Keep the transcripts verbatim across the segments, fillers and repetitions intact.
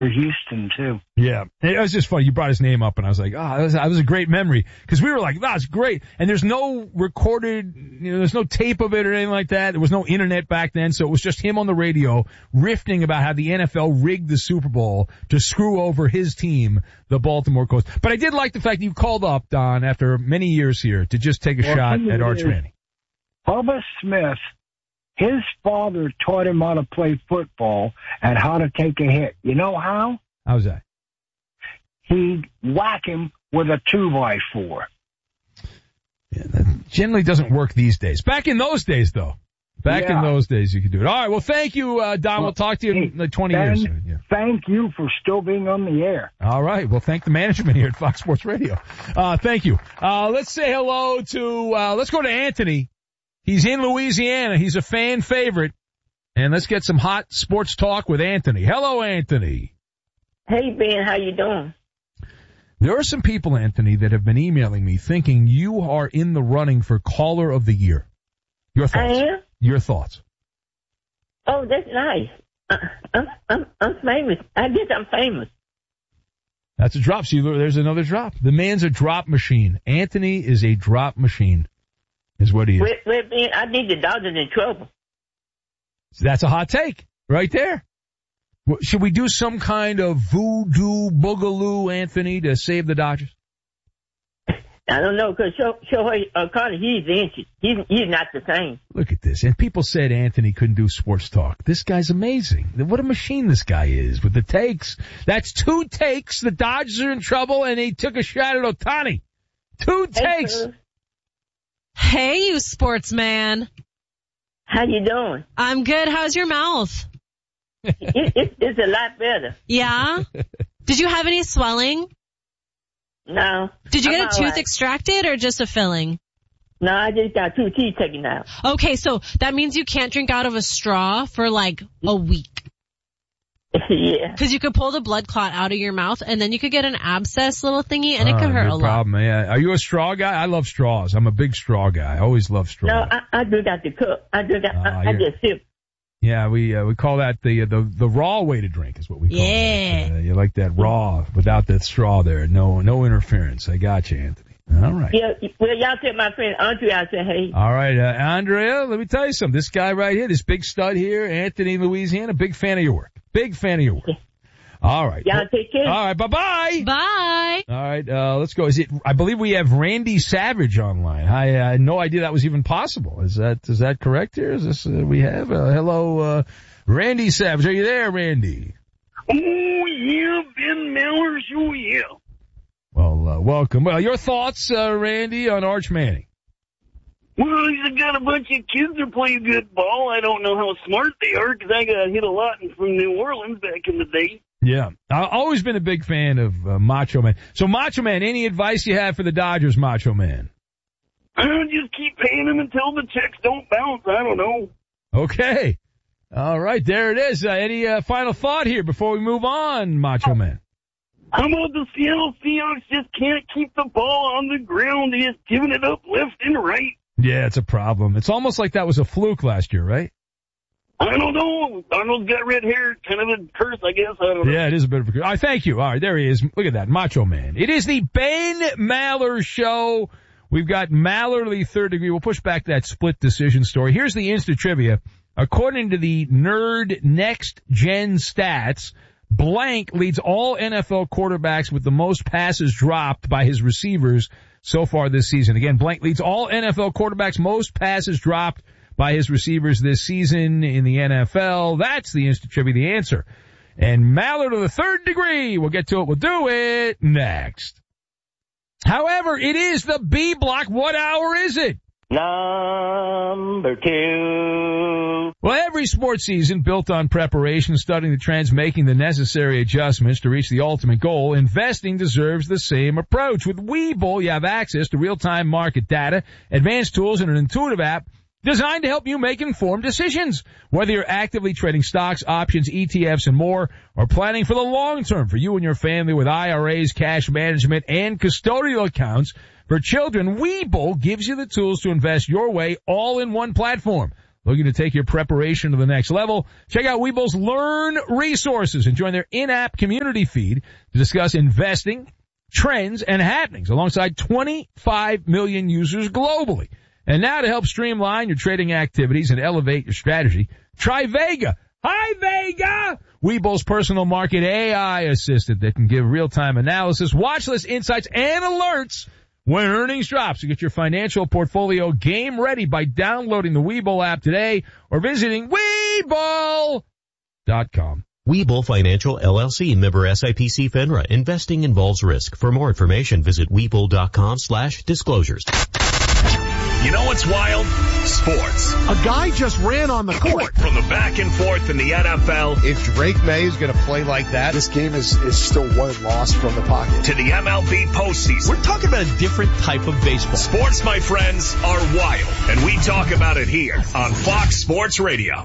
for Houston, too. Yeah. It was just funny. You brought his name up, and I was like, oh, that was, that was a great memory. Because we were like, that's great. And there's no recorded, you know, there's no tape of it or anything like that. There was no internet back then, so it was just him on the radio riffing about how the N F L rigged the Super Bowl to screw over his team, the Baltimore Colts. But I did like the fact that you called up, Don, after many years here, to just take a well, shot at Arch Manning. Bubba Smith, his father taught him how to play football and how to take a hit. You know how? How's that? He'd whack him with a two by four. Yeah, that generally doesn't work these days. Back in those days, though. Back yeah. in those days, you could do it. All right, well, thank you, uh, Don. Well, we'll talk to you in like twenty Ben, years. Yeah. Thank you for still being on the air. All right. Well, thank the management here at Fox Sports Radio. Uh, thank you. Uh, let's say hello to, uh, let's go to Anthony. He's in Louisiana. He's a fan favorite. And let's get some hot sports talk with Anthony. Hello, Anthony. Hey, Ben. How you doing? There are some people, Anthony, that have been emailing me thinking you are in the running for caller of the year. Your thoughts? I am? Your thoughts. Oh, that's nice. Uh, I'm, I'm, I'm famous. I guess I'm famous. That's a drop. See, there's another drop. The man's a drop machine. Anthony is a drop machine, is what he is. Wait, wait, Ben, I think the Dodgers in trouble. That's a hot take right there. Should we do some kind of voodoo boogaloo, Anthony, to save the Dodgers? I don't know, because Shohei Ohtani, he's inches. He's, he's not the same. Look at this. And people said Anthony couldn't do sports talk. This guy's amazing. What a machine this guy is with the takes. That's two takes. The Dodgers are in trouble, and he took a shot at Ohtani. Two takes. Hey, hey, you sportsman. How you doing? I'm good. How's your mouth? it, it, it's a lot better. Yeah? Did you have any swelling? No. Did you I'm get a tooth right. extracted or just a filling? No, I just got two teeth taken out. Okay, so that means you can't drink out of a straw for like a week. Yeah. Because you could pull the blood clot out of your mouth and then you could get an abscess little thingy and it oh, could hurt no a lot. Problem, yeah. Are you a straw guy? I love straws. I'm a big straw guy. I always love straws. No, I, I do got the cup. I do got, uh, I, I just sip. Yeah, we uh, we call that the, the the raw way to drink is what we call yeah. it. Uh, you like that raw without that straw there. No no interference. I got you, Anthony. All right. Yeah, well, y'all tell my friend Andrea I said, hey. All right, uh, Andrea, let me tell you something. This guy right here, this big stud here, Anthony, Louisiana, big fan of your work. Big fan of your work. All right. Y'all take care. All right, bye-bye. Bye. All right, uh, let's go. Is it, I believe we have Randy Savage online. I uh, had no idea that was even possible. Is that, is that correct here? Is this, uh, we have, uh, hello, uh, Randy Savage. Are you there, Randy? Oh, yeah, Ben Mallers, oh, yeah. Well, uh, welcome. Well, your thoughts, uh, Randy, on Arch Manning? Well, he's got a bunch of kids that play good ball. I don't know how smart they are because I got hit a lot from New Orleans back in the day. Yeah. I've always been a big fan of uh, Macho Man. So, Macho Man, any advice you have for the Dodgers, Macho Man? I just keep paying them until the checks don't bounce. I don't know. Okay. All right. There it is. Uh, any uh, final thought here before we move on, Macho Man? How about the Seattle Seahawks just can't keep the ball on the ground? They're just giving it up left and right. Yeah, it's a problem. It's almost like that was a fluke last year, right? I don't know. Arnold's got red hair. Kind of a curse, I guess. I don't know. Yeah, it is a bit of a curse. All right, thank you. All right, there he is. Look at that, Macho Man. It is the Ben Maller Show. We've got Maller to the third degree. We'll push back that split decision story. Here's the instant trivia. According to the Nerd Next Gen Stats, blank leads all N F L quarterbacks with the most passes dropped by his receivers so far this season. Again, blank leads all N F L quarterbacks most passes dropped by his receivers this season in the N F L. That's the instant trivia, the answer. And Maller to the third degree. We'll get to it. We'll do it next. However, it is the B block. What hour is it? Number two. Well, every sports season built on preparation, studying the trends, making the necessary adjustments to reach the ultimate goal, investing deserves the same approach. With Webull, you have access to real-time market data, advanced tools, and an intuitive app designed to help you make informed decisions. Whether you're actively trading stocks, options, E T Fs, and more, or planning for the long term for you and your family with I R As, cash management, and custodial accounts for children, Webull gives you the tools to invest your way all in one platform. Looking to take your preparation to the next level? Check out Webull's Learn resources and join their in-app community feed to discuss investing, trends, and happenings alongside twenty-five million users globally. And now to help streamline your trading activities and elevate your strategy, try Vega. Hi, Vega! Webull's personal market A I assistant that can give real-time analysis, watch list insights, and alerts when earnings drop. So get your financial portfolio game ready by downloading the Webull app today or visiting Webull dot com. Webull Financial L L C, member S I P C FINRA. Investing involves risk. For more information, visit Webull dot com slash disclosures. You know what's wild? Sports. A guy just ran on the court. From the back and forth in the N F L. If Drake May is going to play like that, this game is, is still one loss from the pocket. To the M L B postseason. We're talking about a different type of baseball. Sports, my friends, are wild. And we talk about it here on Fox Sports Radio.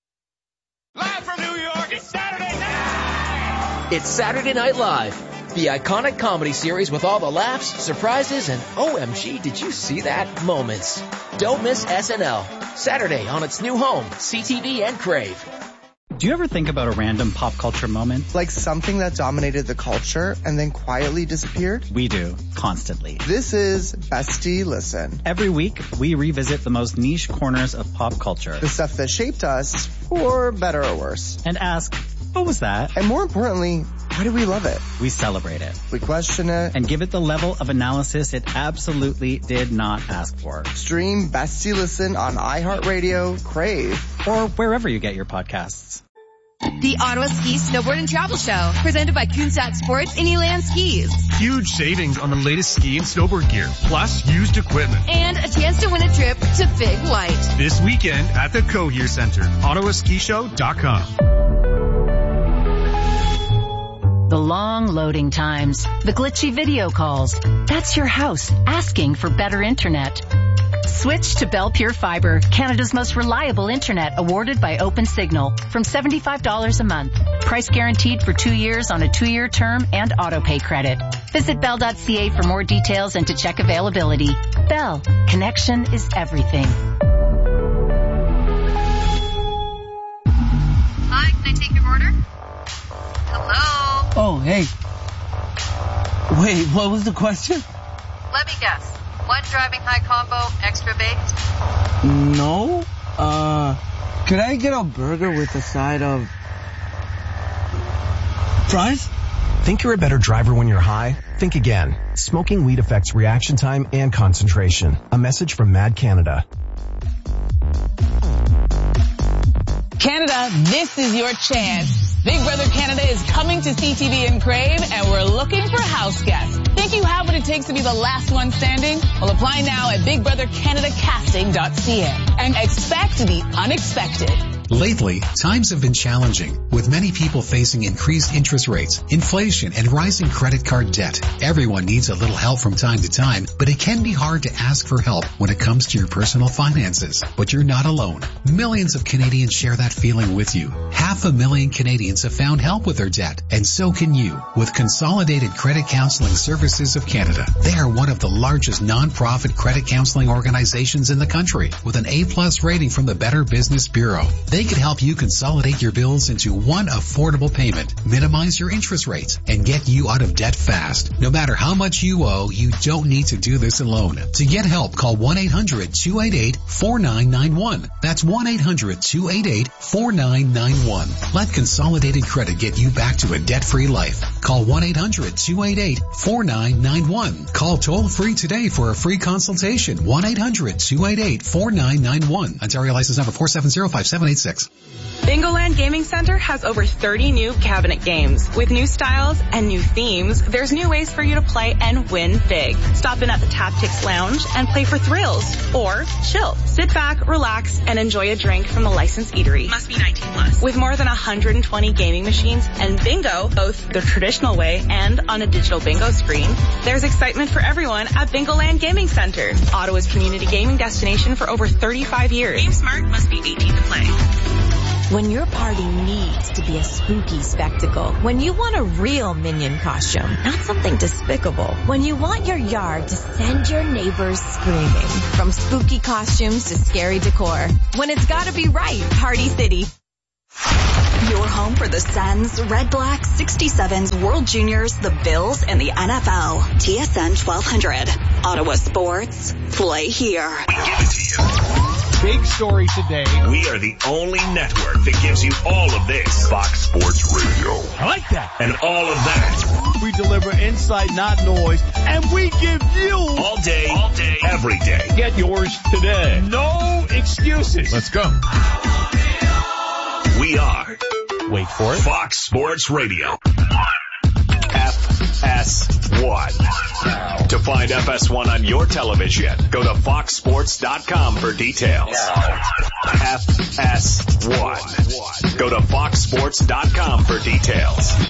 Live from New York, it's Saturday night! It's Saturday Night Live. The iconic comedy series with all the laughs, surprises, and O M G, did you see that moments. Don't miss S N L. Saturday on its new home, C T V and Crave. Do you ever think about a random pop culture moment? Like something that dominated the culture and then quietly disappeared? We do, constantly. This is Bestie Listen. Every week, we revisit the most niche corners of pop culture. The stuff that shaped us, for better or worse. And ask, what was that? And more importantly, why do we love it? We celebrate it. We question it. And give it the level of analysis it absolutely did not ask for. Stream Bestie Listen on iHeartRadio, Crave, or wherever you get your podcasts. The Ottawa Ski, Snowboard, and Travel Show, presented by Kuhnsack Sports and Elan Skis. Huge savings on the latest ski and snowboard gear, plus used equipment. And a chance to win a trip to Big White. This weekend at the Cohere Center, ottawa ski show dot com. The long loading times, the glitchy video calls. That's your house asking for better internet. Switch to Bell Pure Fiber, Canada's most reliable internet, awarded by OpenSignal, from seventy-five dollars a month. Price guaranteed for two years on a two-year term and auto-pay credit. Visit bell dot c a for more details and to check availability. Bell, connection is everything. Hi, can I take your order? Hello? Oh, hey. Wait, what was the question? Let me guess. One driving high combo, extra baked? No. Uh, could I get a burger with a side of fries? Think you're a better driver when you're high? Think again. Smoking weed affects reaction time and concentration. A message from Mad Canada. Canada, this is your chance. Big Brother Canada is coming to C T V and Crave, and we're looking for house guests. Think you have what it takes to be the last one standing? Well, apply now at big brother canada casting dot c a and expect the unexpected. Lately, times have been challenging, with many people facing increased interest rates, inflation, and rising credit card debt. Everyone needs a little help from time to time, but it can be hard to ask for help when it comes to your personal finances. But you're not alone. Millions of Canadians share that feeling with you. Half a million Canadians have found help with their debt, and so can you with Consolidated Credit Counseling Services of Canada. They are one of the largest non-profit credit counseling organizations in the country, with an A-plus rating from the Better Business Bureau. They can help you consolidate your bills into one affordable payment, minimize your interest rates, and get you out of debt fast. No matter how much you owe, you don't need to do this alone. To get help, call one eight hundred two eight eight four nine nine one. That's one eight hundred two eight eight four nine nine one. Let Consolidated Credit get you back to a debt-free life. Call one eight hundred two eight eight four nine nine one. Call toll-free today for a free consultation. one eight hundred two eight eight four nine nine one. Ontario license number four seven zero five seven eight six. Bingoland Gaming Center has over thirty new cabinet games. With new styles and new themes, there's new ways for you to play and win big. Stop in at the Tactics Lounge and play for thrills. Or chill. Sit back, relax, and enjoy a drink from the licensed eatery. Must be nineteen plus. With more than one hundred twenty gaming machines and bingo, both the traditional way and on a digital bingo screen, there's excitement for everyone at Bingoland Gaming Center, Ottawa's community gaming destination for over thirty-five years. Game smart, must be eighteen to play. When your party needs to be a spooky spectacle. When you want a real Minion costume, not something despicable. When you want your yard to send your neighbors screaming. From spooky costumes to scary decor. When it's gotta be right, Party City. Your home for the Sens, Red Black, sixty-sevens, World Juniors, the Bills, and the N F L. T S N twelve hundred. Ottawa Sports. Play here. We give it to you. Big story today. We are the only network that gives you all of this. Fox Sports Radio. I like that. And all of that. We deliver insight, not noise. And we give you. All day, all day, every day. Get yours today. No excuses. Let's go. We are. Wait for it. Fox Sports Radio. F S one. To find F S one on your television, go to fox sports dot com for details. F S one. Go to fox sports dot com for details.